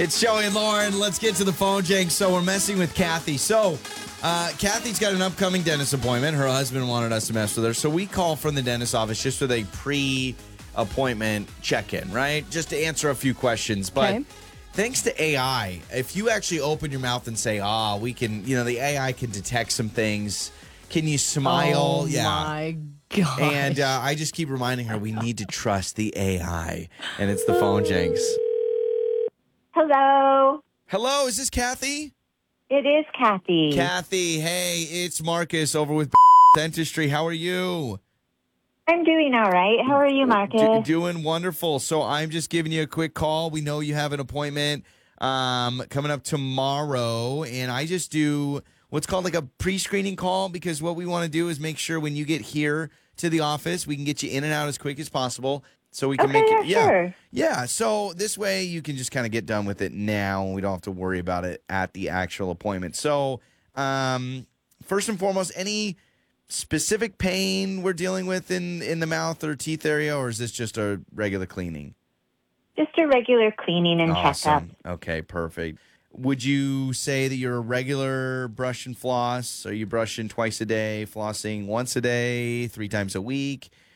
It's Joey and Lauren. Let's get to the phone, Jake. So we're messing with Kathy. So Kathy's got an upcoming dentist appointment. Her husband wanted us to mess with her. So we call from the dentist office just with a pre-appointment check-in, right? Just to answer a few questions. But thanks to AI, if you actually open your mouth and say, we can, the AI can detect some things. Can you smile? Oh, my gosh. And I just keep reminding her we need to trust the AI. And it's the phone, Jenks. Hello. Hello, is this Kathy? It is Kathy. Kathy, hey, it's Marcus over with Dentistry. How are you? I'm doing all right. How are you, Marcus? Doing wonderful. So I'm just giving you a quick call. We know you have an appointment coming up tomorrow, and I just do what's called like a pre-screening call because what we want to do is make sure when you get here to the office, we can get you in and out as quick as possible. So we can make it. Sure. Yeah. So this way you can just kind of get done with it now and we don't have to worry about it at the actual appointment. So first and foremost, any specific pain we're dealing with in the mouth or teeth area, or is this just a regular cleaning? Just a regular cleaning and checkup. Okay, perfect. Would you say that you're a regular brush and floss? Are you brushing twice a day, flossing once a day, 3 times a week?